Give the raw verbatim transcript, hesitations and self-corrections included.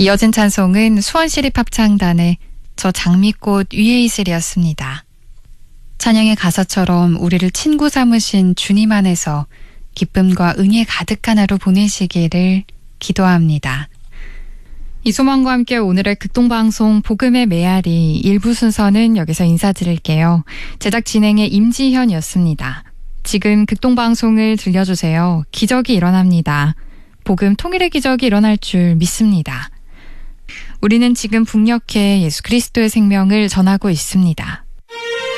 이어진 찬송은 수원시립합창단의 저 장미꽃 위에 있으리였습니다. 찬양의 가사처럼 우리를 친구 삼으신 주님 안에서 기쁨과 응애 가득한 하루 보내시기를 기도합니다. 이소망과 함께 오늘의 극동방송 복음의 메아리 일부 순서는 여기서 인사드릴게요. 제작 진행의 임지현이었습니다. 지금 극동방송을 들려주세요. 기적이 일어납니다. 복음 통일의 기적이 일어날 줄 믿습니다. 우리는 지금 북녘에 예수 그리스도의 생명을 전하고 있습니다.